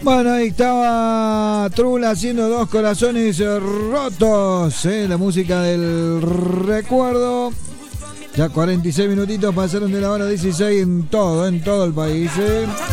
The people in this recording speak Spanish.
Bueno, ahí estaba Trula haciendo Dos Corazones Rotos, la música del recuerdo. Ya 46 minutitos pasaron de la hora 16 en todo el país.